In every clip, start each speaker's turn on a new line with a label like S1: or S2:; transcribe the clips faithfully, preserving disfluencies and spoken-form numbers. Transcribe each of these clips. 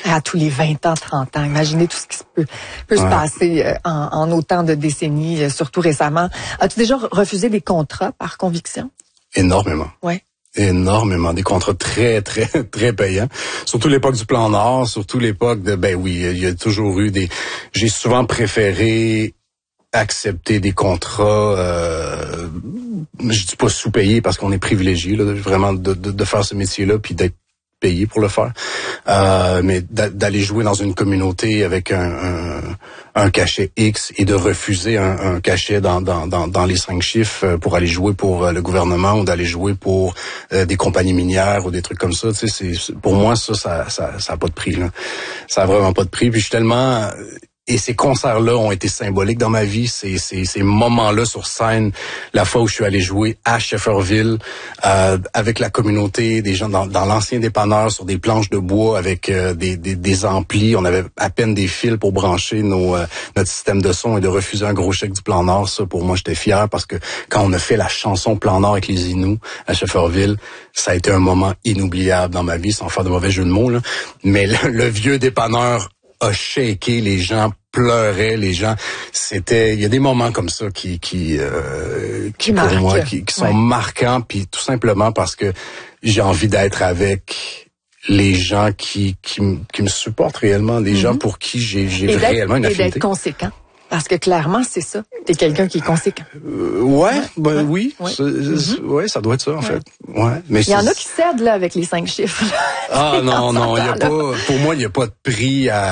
S1: À tous les vingt ans, trente ans. Imaginez tout ce qui peut, peut ouais. se passer en, en autant de décennies, surtout récemment. As-tu déjà refusé des contrats par conviction?
S2: Énormément.
S1: Oui.
S2: Énormément. Des contrats très, très, très payants. Surtout l'époque du Plan Nord, surtout l'époque de, ben oui, il y a toujours eu des... J'ai souvent préféré accepter des contrats, euh, je dis pas sous-payés parce qu'on est privilégié, là, vraiment de, de, de faire ce métier-là puis d'être payé pour le faire, euh, mais d'aller jouer dans une communauté avec un, un, un cachet X et de refuser un, un cachet dans, dans, dans, dans les cinq chiffres pour aller jouer pour le gouvernement ou d'aller jouer pour euh, des compagnies minières ou des trucs comme ça. Tu sais, c'est, pour moi, ça, ça, ça, ça a pas de prix, là. Ça a vraiment pas de prix. Puis je suis tellement... Et ces concerts-là ont été symboliques dans ma vie. Ces, ces, ces moments-là sur scène, la fois où je suis allé jouer à Shefferville, euh, avec la communauté, des gens dans, dans l'ancien dépanneur, sur des planches de bois, avec euh, des, des, des amplis. On avait à peine des fils pour brancher nos, euh, notre système de son et de refuser un gros chèque du Plan Nord. Ça, pour moi, j'étais fier parce que quand on a fait la chanson Plan Nord avec les Inuits à Shefferville, ça a été un moment inoubliable dans ma vie, sans faire de mauvais jeu de mots, là. Mais le, le vieux dépanneur a shaké, les gens pleuraient, les gens, c'était, il y a des moments comme ça qui, qui, euh, qui, qui pour marque. moi, qui, qui sont ouais. marquants, puis tout simplement parce que j'ai envie d'être avec les gens qui, qui, qui me supportent réellement, des mm-hmm. gens pour qui j'ai, j'ai réellement une affinité.
S1: Et d'être conséquent. Parce que clairement, c'est ça. T'es quelqu'un qui est conséquent.
S2: Euh, ouais, ouais, ben ouais, oui. Ouais. Mm-hmm. ouais, ça doit être ça, en ouais. fait. Ouais. Mais
S1: il y en a qui cèdent, là, avec les cinq chiffres.
S2: Ah, non, non, il y a pas, pour moi, il y a pas de prix à,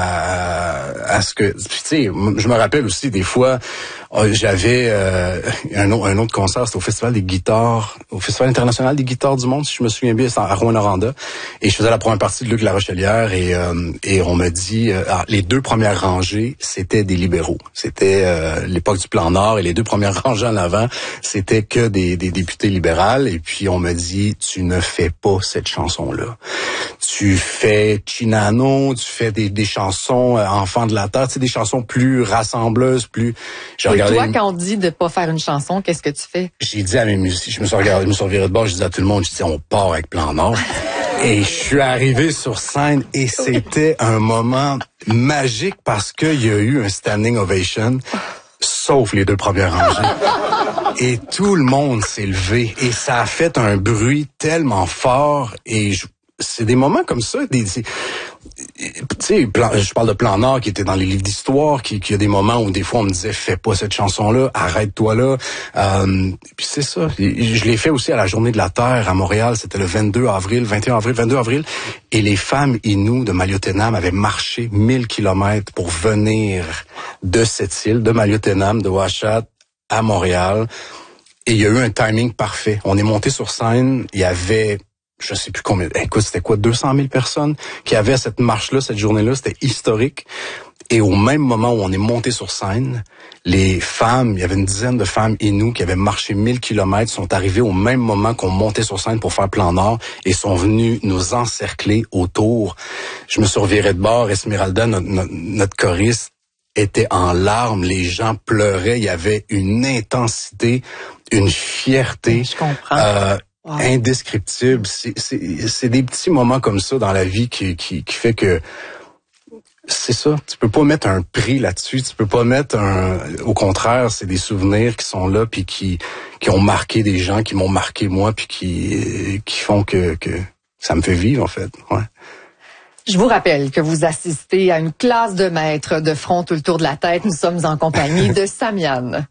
S2: à, à ce que, tu sais, je me rappelle aussi, des fois, j'avais euh, un, autre, un autre concert, c'était au Festival des guitares, au Festival international des guitares du monde, si je me souviens bien, c'était à Rouyn-Noranda. Et je faisais la première partie de Luc La Rochelière et, euh, et on me dit, euh, alors, les deux premières rangées, c'était des libéraux. C'était euh, l'époque du Plan Nord et les deux premières rangées en avant, c'était que des, des députés libérales. Et puis on me dit, tu ne fais pas cette chanson-là. Tu fais Chinano, tu fais des, des chansons euh, Enfants de la Terre, tu sais, des chansons plus rassembleuses, plus...
S1: J'ai et regardé toi, une... quand on dit de pas faire une chanson, qu'est-ce que tu fais?
S2: J'ai dit à mes musiciens, je me suis regardé, je me suis reviré de bord, je disais à tout le monde, je disais, on part avec Plan Nord. Et je suis arrivé sur scène et c'était un moment magique parce qu'il y a eu un standing ovation, sauf les deux premières rangées. Et tout le monde s'est levé et ça a fait un bruit tellement fort et je, c'est des moments comme ça, des... tu sais, je parle de Plan Nord qui était dans les livres d'histoire, qui, qui a des moments où des fois on me disait fais pas cette chanson-là, arrête-toi là. Euh, puis c'est ça. Je l'ai fait aussi à la Journée de la Terre à Montréal. C'était le vingt-deux avril, vingt et un avril, vingt-deux avril, et les femmes Inuits de Maliotenam avaient marché mille kilomètres pour venir de cette île, de Maliotenam, de Ouachat à Montréal. Et il y a eu un timing parfait. On est monté sur scène. Il y avait je sais plus combien, écoute, c'était quoi, deux cent mille personnes qui avaient cette marche-là, cette journée-là, c'était historique. Et au même moment où on est monté sur scène, les femmes, il y avait une dizaine de femmes Inuits qui avaient marché mille kilomètres, sont arrivées au même moment qu'on montait sur scène pour faire Plan Nord et sont venues nous encercler autour. Je me suis reviré de bord, Esmeralda, notre, notre, notre choriste, était en larmes, les gens pleuraient, il y avait une intensité, une fierté.
S1: Je comprends.
S2: Euh, Wow. Indescriptible. C'est, c'est, c'est des petits moments comme ça dans la vie qui, qui, qui fait que c'est ça. Tu peux pas mettre un prix là-dessus. Tu peux pas mettre un. Au contraire, c'est des souvenirs qui sont là puis qui qui ont marqué des gens, qui m'ont marqué moi puis qui qui font que que ça me fait vivre en fait. Ouais.
S1: Je vous rappelle que vous assistez à une classe de maîtres de front tout le tour de la tête. Nous sommes en compagnie de Samian.